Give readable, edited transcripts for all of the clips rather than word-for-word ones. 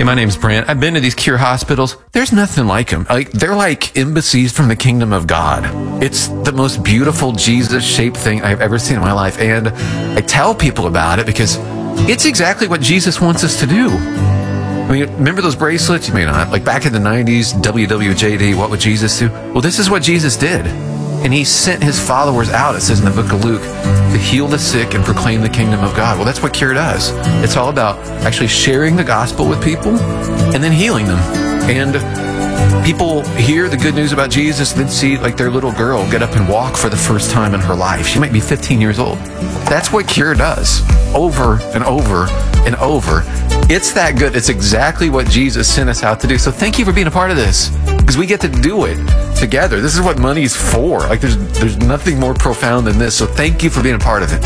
Hey, my name's Brant. I've been to these cure hospitals. There's nothing like them. They're like embassies from the kingdom of God. It's the most beautiful Jesus-shaped thing I've ever seen in my life. And I tell people about it because it's exactly what Jesus wants us to do. I mean, remember those bracelets? You may not. Like back in the 90s, WWJD, what would Jesus do? Well, this is what Jesus did. And he sent his followers out, it says in the book of Luke, to heal the sick and proclaim the kingdom of God. Well, that's what Cure does. It's all about actually sharing the gospel with people and then healing them. And people hear the good news about Jesus, then see like their little girl get up and walk for the first time in her life. She might be 15 years old. That's what Cure does over and over and over. It's that good. It's exactly what Jesus sent us out to do. So thank you for being a part of this, because we get to do it together. This is what money's for. Like there's nothing more profound than this. So thank you for being a part of it.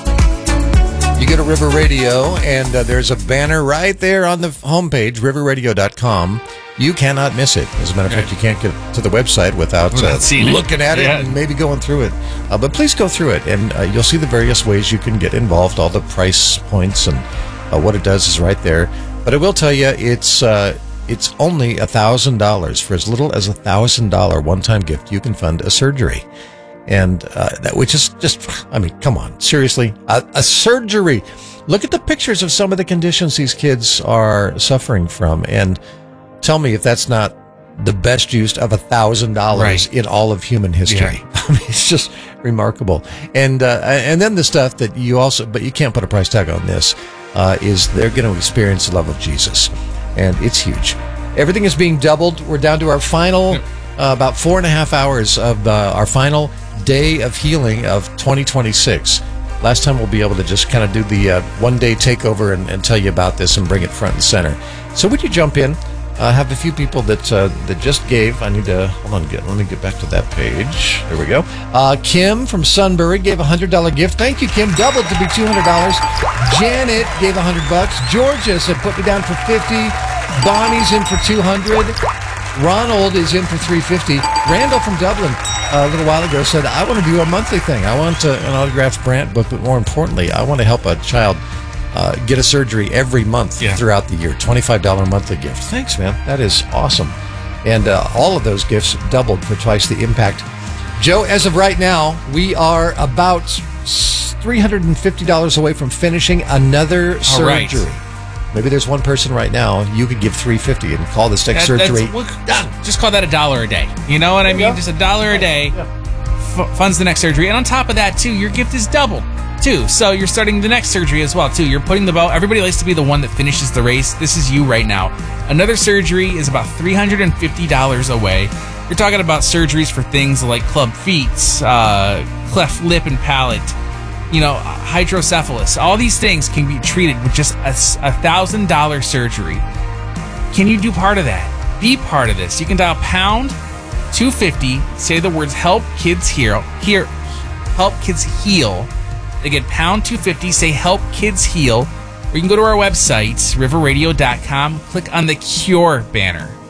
You go to River Radio, and there's a banner right there on the homepage, riverradio.com. You cannot miss it. As a matter of fact, you can't get to the website without looking at it and maybe going through it. But please go through it, and you'll see the various ways you can get involved, all the price points, and what it does is right there. But I will tell you, it's only $1,000. For as little as $1,000 one-time gift, you can fund a surgery. And that, which is just, I mean, come on, seriously, a surgery. Look at the pictures of some of the conditions these kids are suffering from, and tell me if that's not the best use of $1,000 in all of human history. Yeah. I mean, it's just remarkable. And then the stuff that you also, but you can't put a price tag on this, is they're going to experience the love of Jesus, and it's huge. Everything is being doubled. We're down to our final, about 4.5 hours of our final day of healing of 2026. Last time we'll be able to just kind of do the one-day takeover and tell you about this and bring it front and center. So would you jump in? Have a few people that just gave. I need to, hold on, let me get back to that page. There we go. Kim from Sunbury gave a $100 gift. Thank you, Kim. Doubled to be $200. Janet gave $100. Georgia said, put me down for 50. Bonnie's in for 200. Ronald is in for 350. Randall from Dublin a little while ago said, I want to do a monthly thing. I want an autographed Brant book, but more importantly, I want to help a child get a surgery every month throughout the year. $25 monthly gift. Thanks, man. That is awesome. And all of those gifts doubled for twice the impact. Joe, as of right now, we are about $350 away from finishing another surgery. Right. Maybe there's one person right now, you could give $350 and call this next surgery done. Just call that $1 a day. You know what I mean? Just $1 a day funds the next surgery. And on top of that, too, your gift is doubled, too. So you're starting the next surgery as well, too. You're putting the belt. Everybody likes to be the one that finishes the race. This is you right now. Another surgery is about $350 away. You're talking about surgeries for things like club feet, cleft lip and palate, hydrocephalus. All these things can be treated with just a $1,000 surgery. Can you do part of that? Be part of this. You can dial pound 250, say the words help kids heal. Help kids heal. Again, pound 250, say help kids heal. Or you can go to our website, riverradio.com, click on the Cure banner.